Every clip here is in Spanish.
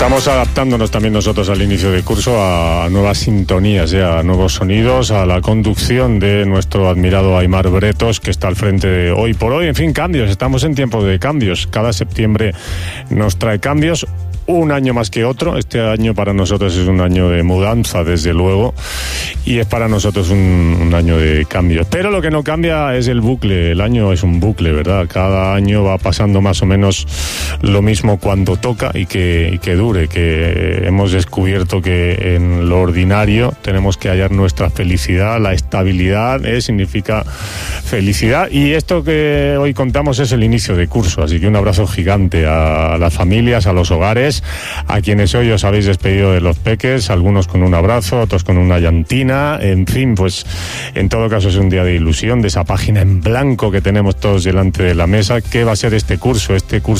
Estamos adaptándonos también nosotros al inicio de curso a nuevas sintonías, a nuevos sonidos, a la conducción de nuestro admirado Aimar Bretos, que está al frente de Hoy por Hoy. En fin, cambios, estamos en tiempo de cambios. Cada septiembre nos trae cambios. Un año más que otro. Este año para nosotros es un año de mudanza, desde luego, y es para nosotros un año de cambio. Pero lo que no cambia es el bucle. El año es un bucle, ¿verdad? Cada año va pasando más o menos lo mismo cuando toca y que dure, que hemos descubierto que en lo ordinario tenemos que hallar nuestra felicidad. La estabilidad significa felicidad, y esto que hoy contamos es el inicio de curso, así que un abrazo gigante a las familias, a los hogares, a quienes hoy os habéis despedido de los peques, algunos con un abrazo, otros con una llantina. En fin, pues en todo caso es un día de ilusión, de esa página en blanco que tenemos todos delante de la mesa. ¿Qué va a ser este curso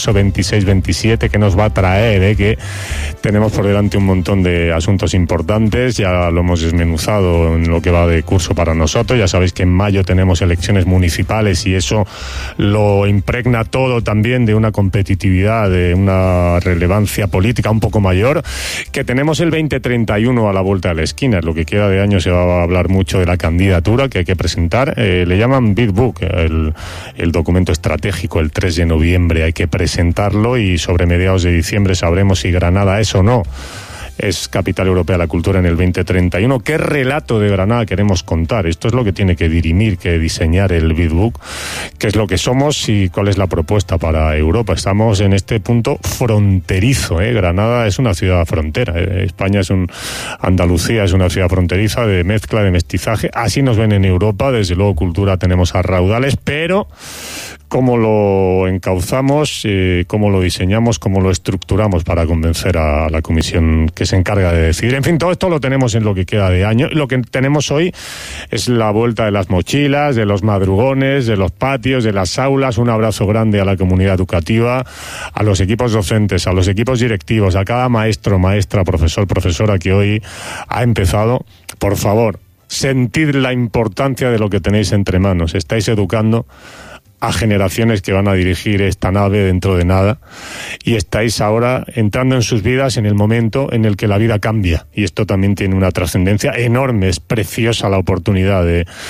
26-27? ¿Qué nos va a traer? Que tenemos por delante un montón de asuntos importantes, ya lo hemos desmenuzado en lo que va de curso para nosotros. Ya sabéis que en mayo tenemos elecciones municipales y eso lo impregna todo también de una competitividad, de una relevancia política un poco mayor, que tenemos el 2031 a la vuelta de la esquina. En lo que queda de año se va a hablar mucho de la candidatura que hay que presentar. Le llaman Big Book, el documento estratégico. El 3 de noviembre hay que presentarlo y sobre mediados de diciembre sabremos si Granada es o no es capital europea de la cultura en el 2031. ¿Qué relato de Granada queremos contar? Esto es lo que tiene que dirimir, que diseñar el Big Book, qué es lo que somos y cuál es la propuesta para Europa. Estamos en este punto fronterizo, Granada es una ciudad frontera, España Andalucía es una ciudad fronteriza de mezcla, de mestizaje. Así nos ven en Europa. Desde luego cultura tenemos a raudales, pero cómo lo encauzamos, cómo lo diseñamos, cómo lo estructuramos para convencer a la comisión que se encarga de decidir. En fin, todo esto lo tenemos en lo que queda de año. Lo que tenemos hoy es la vuelta de las mochilas, de los madrugones, de los patios, de las aulas. Un abrazo grande a la comunidad educativa, a los equipos docentes, a los equipos directivos, a cada maestro, maestra, profesor, profesora que hoy ha empezado. Por favor, sentid la importancia de lo que tenéis entre manos. Estáis educando a generaciones que van a dirigir esta nave dentro de nada, y estáis ahora entrando en sus vidas en el momento en el que la vida cambia, y esto también tiene una trascendencia enorme. Es preciosa la oportunidad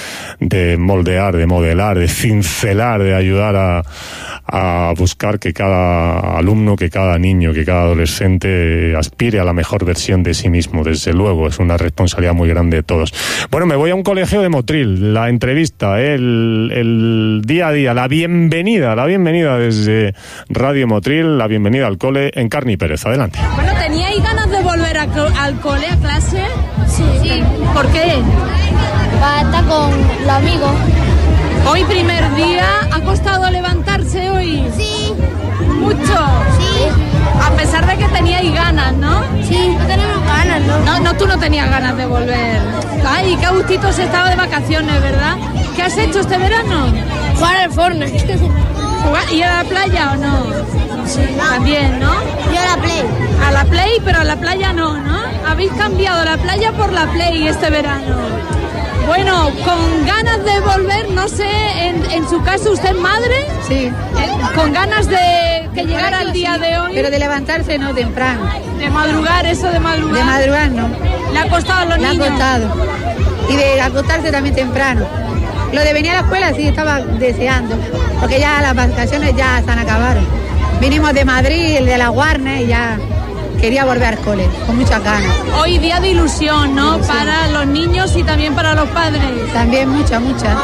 de moldear, de modelar, de cincelar, de ayudar a buscar que cada alumno, que cada niño, que cada adolescente aspire a la mejor versión de sí mismo. Desde luego es una responsabilidad muy grande de todos. Bueno, me voy a un colegio de Motril. La entrevista, el día a día, la bienvenida desde Radio Motril, la bienvenida al cole, Encarni Pérez. Adelante. Bueno, ¿teníais ganas de volver al cole, a clase? Sí. ¿Por qué? Para estar con los amigos. Hoy primer día, ¿ha costado levantarse hoy? Sí. ¿Mucho? Sí. A pesar de que teníais ganas, ¿no? Sí, no tenemos ganas, ¿no? No, tú no tenías ganas de volver. Ay, qué gustito has estado de vacaciones, ¿verdad? ¿Qué has hecho este verano? Jugar al Fortnite. ¿Ir a la playa o no? Sí. También, ¿no? Yo a la Play. A la Play, pero a la playa no, ¿no? Habéis cambiado la playa por la Play este verano. Bueno, con ganas de volver, no sé, en su caso, ¿usted es madre? Sí. Con ganas de que llegara el día de hoy. Pero de levantarse no temprano. De madrugar, eso de madrugar. De madrugar no. ¿Le ha costado a los niños? Le ha costado. Y de acostarse también temprano. Lo de venir a la escuela sí estaba deseando, porque ya las vacaciones ya están acabaron. Vinimos de Madrid, de la Warner, y ya quería volver al cole, con muchas ganas. Hoy día de ilusión, ¿no? Para los niños y también para los padres. También mucha.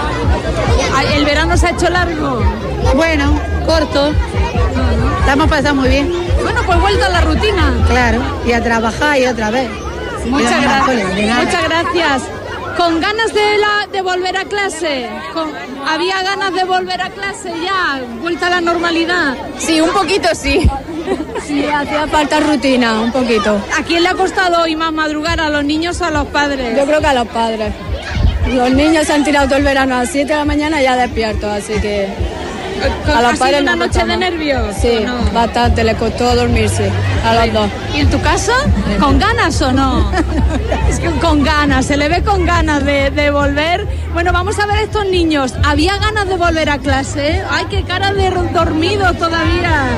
¿El verano se ha hecho largo? Bueno, corto. Estamos pasando muy bien. Bueno, pues vuelta a la rutina. Claro, y a trabajar y otra vez. Muchas gracias. ¿Con ganas de volver a clase? ¿Había ganas de volver a clase ya? ¿Vuelta a la normalidad? Sí, un poquito sí. Sí, hacía falta rutina, un poquito. ¿A quién le ha costado hoy más madrugar, a los niños o a los padres? Yo creo que a los padres. Los niños se han tirado todo el verano a las 7 de la mañana ya despiertos, así que... ¿A los padres una noche de nervios? Sí, no? Bastante, le costó dormirse a los dos. ¿Y en tu caso? ¿Con ganas o no? Es que con ganas, se le ve con ganas de volver. Bueno, vamos a ver estos niños. ¿Había ganas de volver a clase? ¡Ay, qué cara de dormido todavía!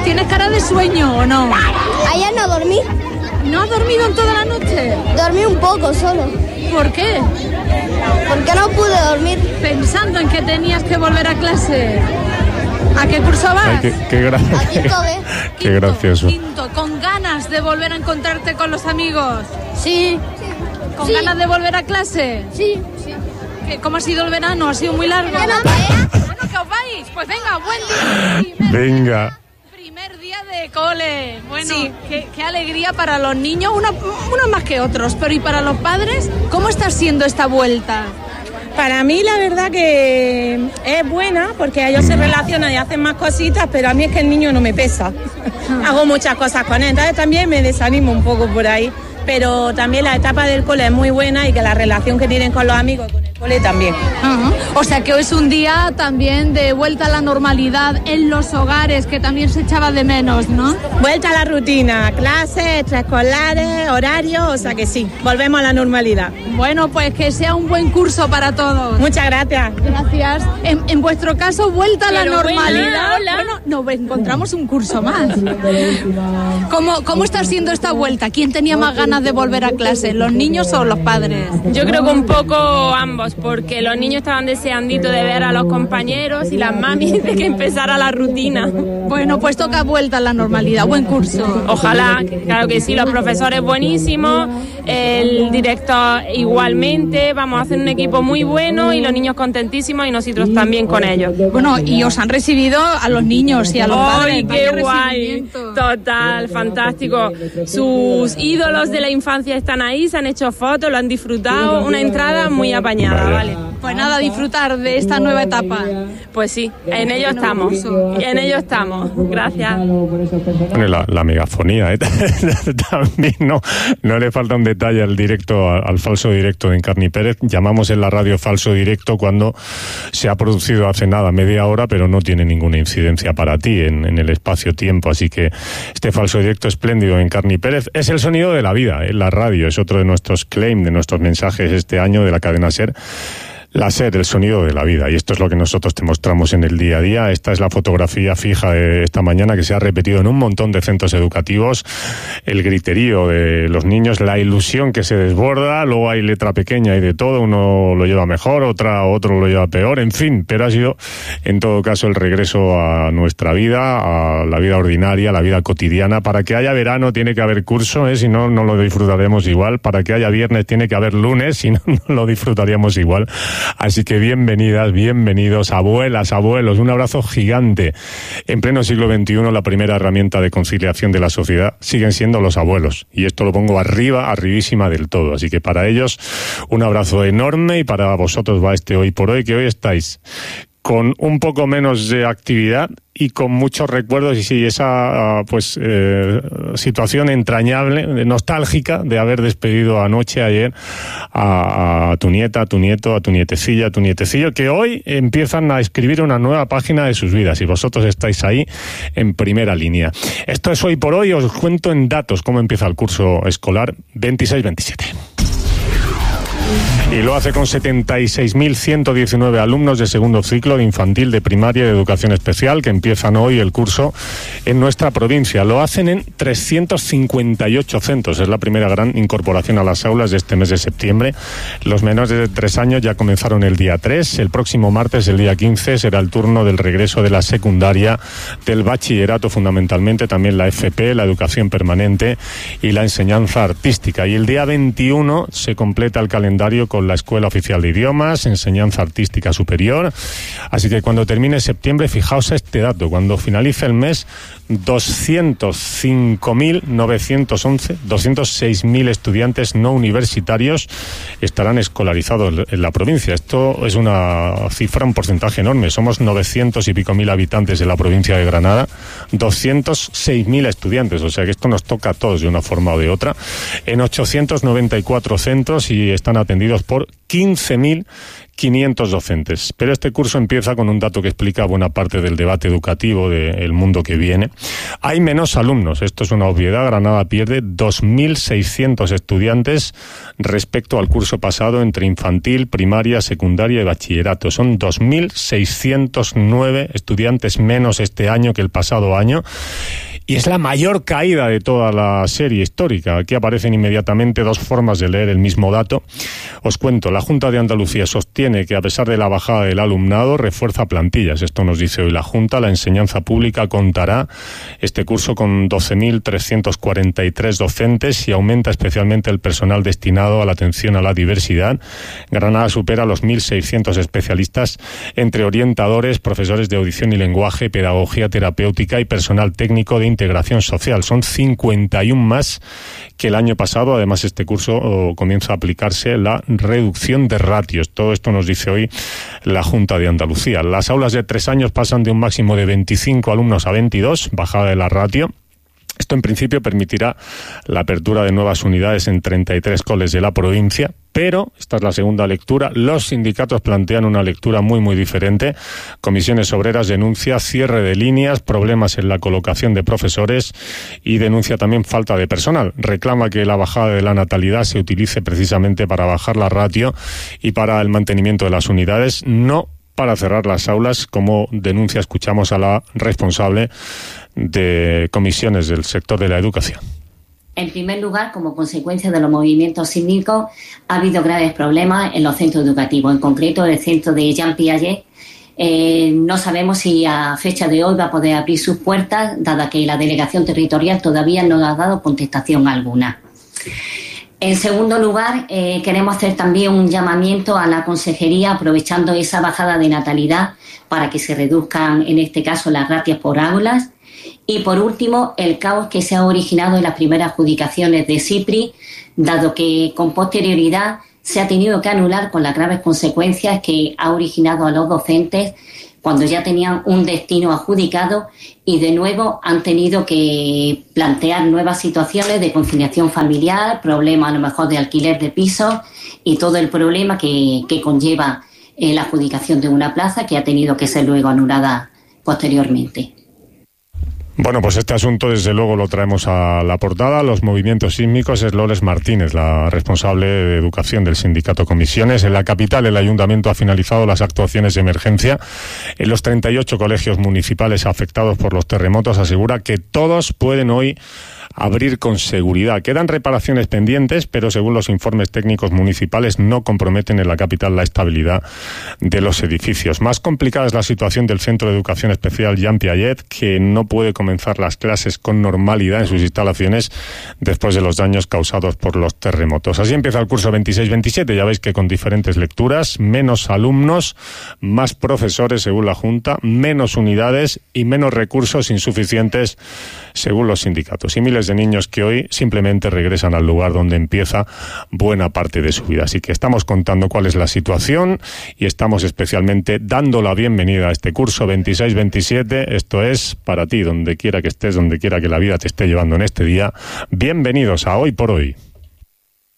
¿Tienes cara de sueño o no? Ayer no dormí. ¿No has dormido en toda la noche? Dormí un poco solo. ¿Por qué? Porque no pude dormir. Pensando en que tenías que volver a clase. ¿A qué curso vas? Ay, qué A quinto B. Qué gracioso. Quinto, con ganas de volver a encontrarte con los amigos. Sí. ¿Con Sí. ganas de volver a clase? Sí. ¿Cómo ha sido el verano? ¿Ha sido muy largo? Bueno, Bueno, que os vais. Pues venga, buen día. Venga. Primer día de cole. Bueno, qué alegría para los niños, unos más que otros. Pero ¿y para los padres? ¿Cómo está siendo esta vuelta? Para mí la verdad que es buena porque ellos se relacionan y hacen más cositas, pero a mí es que el niño no me pesa. Hago muchas cosas con él, entonces también me desanimo un poco por ahí. Pero también la etapa del cole es muy buena y que la relación que tienen con los amigos, con el cole también. O sea que hoy es un día también de vuelta a la normalidad en los hogares, que también se echaba de menos, ¿no? Vuelta a la rutina, clases, extraescolares, horarios, o sea que sí, volvemos a la normalidad. Bueno, pues que sea un buen curso para todos. Muchas gracias. Gracias. En vuestro caso, vuelta a la Pero normalidad. hola. Bueno, nos encontramos un curso más. ¿Cómo está siendo esta vuelta? ¿Quién tenía más ganas de volver a clase, los niños o los padres? Yo creo que un poco ambos, porque los niños estaban deseandito de ver a los compañeros y las mamis de que empezara la rutina. Bueno, pues toca vuelta a la normalidad. Buen curso. Ojalá, claro que sí, los profesores buenísimos, el director igualmente, vamos a hacer un equipo muy bueno y los niños contentísimos y nosotros también con ellos. Bueno, y os han recibido a los niños y a los padres. ¡Ay, qué guay! Total, fantástico. Sus ídolos de la infancia están ahí, se han hecho fotos, lo han disfrutado, una entrada muy apañada, ¿vale? Pues nada, disfrutar de esta nueva etapa. Pues sí, en ello estamos, gracias. Bueno, la megafonía, también no le falta un detalle al directo, al falso directo de Encarni Pérez. Llamamos en la radio falso directo cuando se ha producido hace nada, media hora, pero no tiene ninguna incidencia para ti en el espacio-tiempo, así que este falso directo espléndido de Encarni Pérez es el sonido de la vida, en la radio, es otro de nuestros claims, de nuestros mensajes este año de la cadena SER. La SER, el sonido de la vida, y esto es lo que nosotros te mostramos en el día a día. Esta es la fotografía fija de esta mañana que se ha repetido en un montón de centros educativos. El griterío de los niños, la ilusión que se desborda, luego hay letra pequeña y de todo, uno lo lleva mejor, otro lo lleva peor, en fin, pero ha sido en todo caso el regreso a nuestra vida, a la vida ordinaria, a la vida cotidiana. Para que haya verano tiene que haber curso, si no, no lo disfrutaremos igual. Para que haya viernes tiene que haber lunes, si no, no lo disfrutaríamos igual. Así que bienvenidas, bienvenidos, abuelas, abuelos, un abrazo gigante. En pleno siglo XXI, la primera herramienta de conciliación de la sociedad siguen siendo los abuelos. Y esto lo pongo arribísima del todo. Así que para ellos, un abrazo enorme, y para vosotros va este Hoy por Hoy, que hoy estáis con un poco menos de actividad y con muchos recuerdos, y sí, esa situación entrañable, nostálgica, de haber despedido ayer a tu nieta, a tu nieto, a tu nietecilla, a tu nietecillo, que hoy empiezan a escribir una nueva página de sus vidas, y vosotros estáis ahí en primera línea. Esto es Hoy por Hoy. Os cuento en datos cómo empieza el curso escolar 26-27. Y lo hace con 76.119 alumnos de segundo ciclo de infantil, de primaria y de educación especial, que empiezan hoy el curso en nuestra provincia. Lo hacen en 358 centros. Es la primera gran incorporación a las aulas de este mes de septiembre. Los menores de 3 años ya comenzaron el día 3. El próximo martes, el día 15, será el turno del regreso de la secundaria, del bachillerato fundamentalmente, también la FP, la educación permanente y la enseñanza artística. Y el día 21 se completa el calendario con la Escuela Oficial de Idiomas, enseñanza artística superior. Así que cuando termine septiembre, fijaos este dato, cuando finalice el mes, 205.911, 206.000 estudiantes no universitarios estarán escolarizados en la provincia. Esto es una cifra, un porcentaje enorme. Somos 900 y pico mil habitantes en la provincia de Granada, 206.000 estudiantes, o sea que esto nos toca a todos de una forma o de otra, en 894 centros, y están atendidos por 15.000 500 docentes. Pero este curso empieza con un dato que explica buena parte del debate educativo del mundo que viene. Hay menos alumnos, esto es una obviedad. Granada pierde 2.600 estudiantes respecto al curso pasado entre infantil, primaria, secundaria y bachillerato. Son 2.609 estudiantes menos este año que el pasado año. Y es la mayor caída de toda la serie histórica. Aquí aparecen inmediatamente dos formas de leer el mismo dato. Os cuento, la Junta de Andalucía sostiene que a pesar de la bajada del alumnado, refuerza plantillas. Esto nos dice hoy la Junta. La enseñanza pública contará este curso con 12.343 docentes y aumenta especialmente el personal destinado a la atención a la diversidad. Granada supera los 1.600 especialistas entre orientadores, profesores de audición y lenguaje, pedagogía terapéutica y personal técnico de integración social. Son 51 más que el año pasado. Además, este curso comienza a aplicarse la reducción de ratios. Todo esto nos dice hoy la Junta de Andalucía. Las aulas de 3 años pasan de un máximo de 25 alumnos a 22, bajada de la ratio. Esto en principio permitirá la apertura de nuevas unidades en 33 coles de la provincia, pero esta es la segunda lectura. Los sindicatos plantean una lectura muy diferente. Comisiones Obreras denuncia cierre de líneas, problemas en la colocación de profesores y denuncia también falta de personal. Reclama que la bajada de la natalidad se utilice precisamente para bajar la ratio y para el mantenimiento de las unidades, no para cerrar las aulas, como denuncia. Escuchamos a la responsable de comisiones del sector de la educación. En primer lugar, como consecuencia de los movimientos sísmicos, ha habido graves problemas en los centros educativos. En concreto, el centro de Jean Piaget no sabemos si a fecha de hoy va a poder abrir sus puertas, dada que la delegación territorial todavía no ha dado contestación alguna. En segundo lugar, queremos hacer también un llamamiento a la consejería, aprovechando esa bajada de natalidad, para que se reduzcan, en este caso, las ratios por aulas. Y por último, el caos que se ha originado en las primeras adjudicaciones de SIPRI, dado que con posterioridad se ha tenido que anular con las graves consecuencias que ha originado a los docentes cuando ya tenían un destino adjudicado y de nuevo han tenido que plantear nuevas situaciones de conciliación familiar, problemas a lo mejor de alquiler de pisos y todo el problema que conlleva la adjudicación de una plaza que ha tenido que ser luego anulada posteriormente. Bueno, pues este asunto desde luego lo traemos a la portada. Los movimientos sísmicos. Es Loles Martínez, la responsable de educación del sindicato Comisiones. En la capital, el ayuntamiento ha finalizado las actuaciones de emergencia en los 38 colegios municipales afectados por los terremotos. Asegura que todos pueden hoy abrir con seguridad. Quedan reparaciones pendientes, pero según los informes técnicos municipales no comprometen en la capital la estabilidad de los edificios. Más complicada es la situación del Centro de Educación Especial Jean Piaget, que no puede comenzar las clases con normalidad en sus instalaciones después de los daños causados por los terremotos. Así empieza el curso 26-27, ya veis que con diferentes lecturas, menos alumnos, más profesores según la Junta, menos unidades y menos recursos insuficientes según los sindicatos. Y miles de niños que hoy simplemente regresan al lugar donde empieza buena parte de su vida. Así que estamos contando cuál es la situación y estamos especialmente dando la bienvenida a este curso 26-27. Esto es para ti, donde quiera que estés, donde quiera que la vida te esté llevando en este día. Bienvenidos a Hoy por Hoy.